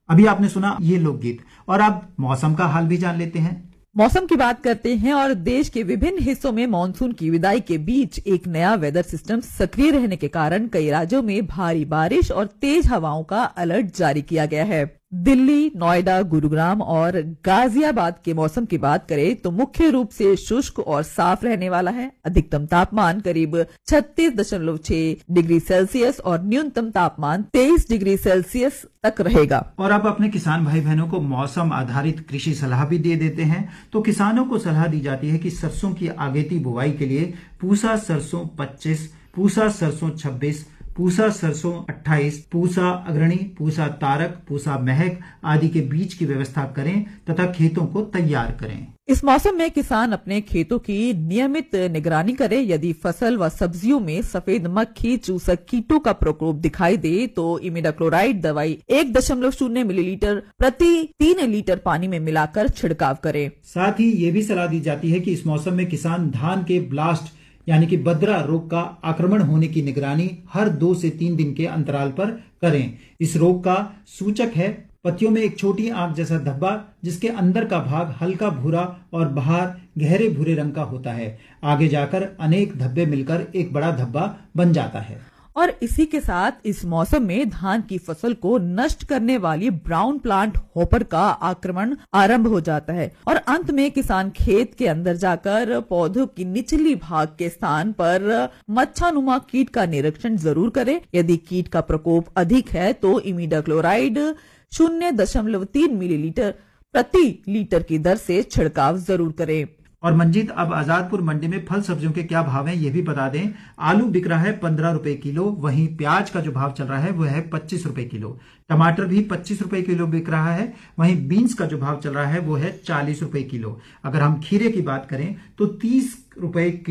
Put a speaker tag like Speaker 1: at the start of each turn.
Speaker 1: अभी आपने सुना ये लोकगीत और अब मौसम का हाल भी जान लेते हैं।
Speaker 2: मौसम की बात करते हैं और देश के विभिन्न हिस्सों में मानसून की विदाई के बीच एक नया वेदर सिस्टम सक्रिय रहने के कारण कई राज्यों में भारी बारिश और तेज हवाओं का अलर्ट जारी किया गया है। दिल्ली, नोएडा, गुरुग्राम और गाजियाबाद के मौसम की बात करें तो मुख्य रूप से शुष्क और साफ रहने वाला है। अधिकतम तापमान करीब 36.6 डिग्री सेल्सियस और न्यूनतम तापमान 23 डिग्री सेल्सियस तक रहेगा।
Speaker 1: और अब अपने किसान भाई बहनों को मौसम आधारित कृषि सलाह भी दे देते हैं। तो किसानों को सलाह दी जाती है कि सरसों की अगेती बुवाई के लिए पूसा सरसों 25, पूसा सरसों 26, पूसा सरसों 28, पूसा अग्रणी, पूसा तारक, पूसा महक आदि के बीज की व्यवस्था करें तथा खेतों को तैयार करें।
Speaker 2: इस मौसम में किसान अपने खेतों की नियमित निगरानी करें। यदि फसल व सब्जियों में सफेद मक्खी चूसक कीटों का प्रकोप दिखाई दे तो इमिडाक्लोराइड दवाई 1.0 मिलीलीटर प्रति 3 लीटर पानी में मिलाकर छिड़काव करें।
Speaker 1: साथ ही ये भी सलाह दी जाती है कि इस मौसम में किसान धान के ब्लास्ट यानी कि बद्रा रोग का आक्रमण होने की निगरानी हर 2 से 3 दिन के अंतराल पर करें। इस रोग का सूचक है पत्तियों में एक छोटी आंख जैसा धब्बा, जिसके अंदर का भाग हल्का भूरा और बाहर गहरे भूरे रंग का होता है। आगे जाकर अनेक धब्बे मिलकर एक बड़ा धब्बा बन जाता है।
Speaker 2: और इसी के साथ इस मौसम में धान की फसल को नष्ट करने वाली ब्राउन प्लांट हॉपर का आक्रमण आरंभ हो जाता है और अंत में किसान खेत के अंदर जाकर पौधों की निचली भाग के स्थान पर मच्छानुमा कीट का निरीक्षण जरूर करें। यदि कीट का प्रकोप अधिक है तो इमिडाक्लोराइड 0.3 मिलीलीटर प्रति लीटर की दर से छिड़काव जरूर करें।
Speaker 1: और मंजीत, अब आजादपुर मंडी में फल सब्जियों के क्या भाव हैं ये भी बता दें। आलू बिक रहा है 15 रुपए किलो, वहीं प्याज का जो भाव चल रहा है वो है 25 रुपए किलो। टमाटर भी 25 रुपए किलो बिक रहा है, वहीं बीन्स का जो भाव चल रहा है वो है 40 रुपए किलो। अगर हम खीरे की बात करें तो 30 रुपए